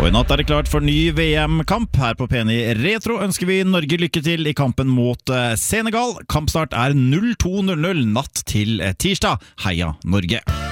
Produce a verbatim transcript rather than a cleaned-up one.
Og i natt er det klart for ny V M-kamp. Her på P N I Retro ønsker vi Norge lykke til i kampen mot Senegal. Kampstart er null to null null natt til tirsdag. Heia Norge!